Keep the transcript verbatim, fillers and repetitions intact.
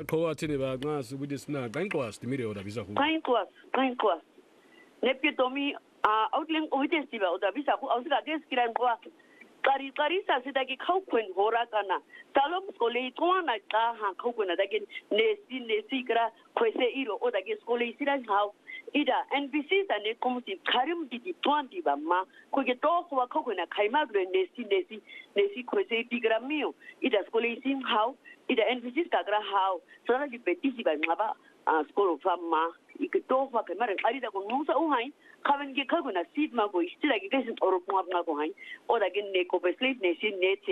qhawathini ba nxa sibuthi sina qainqwas timire oda bisa hu qainqwas qainqwas nepitomi a outling uite siba oda bisa hu ausika geskiran qwa qari qari sa sida ki khawkwen hora kana talom skole twana ka ha khawkwen da ke nesi nesi kra khwese iro oda ke skole siran haw ida N B C sa ne komti kharim di di twenty ba ma ko ke to wa khawkwen khaima gre nesi nesi nesi khwese tigra mio ida skole sim haw ida N B C ka gra haw sana di petisi ba ngaba skolo fama ikto fa ke mare qari da ko nusa u hain kawan ke khaguna seat ma go istira ke kesin orok ma ko hain oda ke ne ko beslet ne sin ne